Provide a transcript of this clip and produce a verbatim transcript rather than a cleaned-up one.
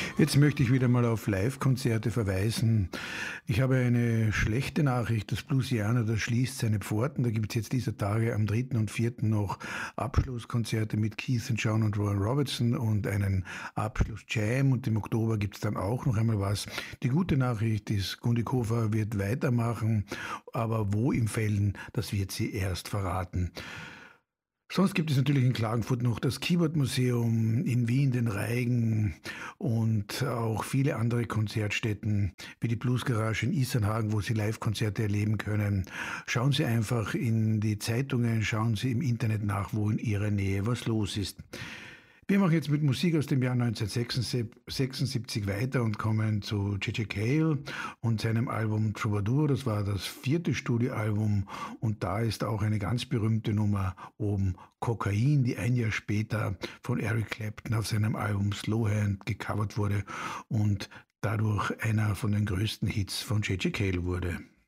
Jetzt möchte ich wieder mal auf Live-Konzerte verweisen. Ich habe eine schlechte Nachricht. Das Bluesiana, das schließt seine Pforten. Da gibt es jetzt dieser Tage am dritten und vierten noch Abschlusskonzerte mit Keith und John und Rowan Robertson und einen Abschluss-Jam. Und im Oktober gibt es dann auch noch einmal was. Die gute Nachricht ist, Gundikofer wird weitermachen, aber wo im Fällen, das wird sie erst verraten. Sonst gibt es natürlich in Klagenfurt noch das Keyboard-Museum, in Wien den Reigen und auch viele andere Konzertstätten wie die Bluesgarage in Isernhagen, wo Sie Live-Konzerte erleben können. Schauen Sie einfach in die Zeitungen, schauen Sie im Internet nach, wo in Ihrer Nähe was los ist. Wir machen jetzt mit Musik aus dem Jahr neunzehnhundertsechsundsiebzig weiter und kommen zu J J Cale und seinem Album Troubadour. Das war das vierte Studioalbum und da ist auch eine ganz berühmte Nummer oben, Kokain, die ein Jahr später von Eric Clapton auf seinem Album Slowhand gecovert wurde und dadurch einer von den größten Hits von J J Cale wurde.